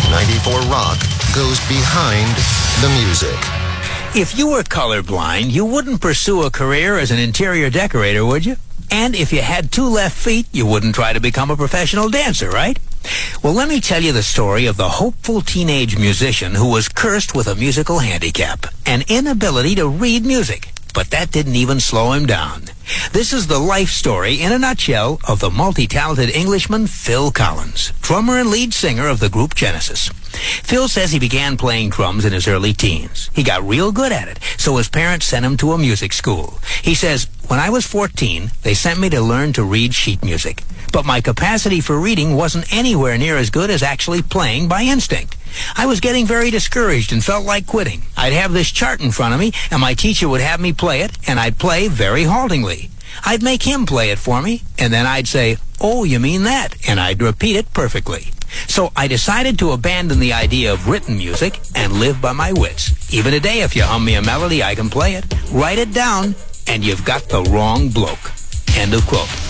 94 Rock goes behind the music. If you were colorblind, you wouldn't pursue a career as an interior decorator, would you? And if you had 2 left feet, you wouldn't try to become a professional dancer, right? Well, let me tell you the story of the hopeful teenage musician who was cursed with a musical handicap, an inability to read music. But that didn't even slow him down. This is the life story, in a nutshell, of the multi-talented Englishman Phil Collins, drummer and lead singer of the group Genesis. Phil says he began playing drums in his early teens. He got real good at it, so his parents sent him to a music school. He says, "When I was 14, they sent me to learn to read sheet music. But my capacity for reading wasn't anywhere near as good as actually playing by instinct. I was getting very discouraged and felt like quitting. I'd have this chart in front of me, and my teacher would have me play it, and I'd play very haltingly. I'd make him play it for me, and then I'd say, 'Oh, you mean that?' and I'd repeat it perfectly. So I decided to abandon the idea of written music and live by my wits. Even today, if you hum me a melody, I can play it. Write it down, and you've got the wrong bloke." End of quote.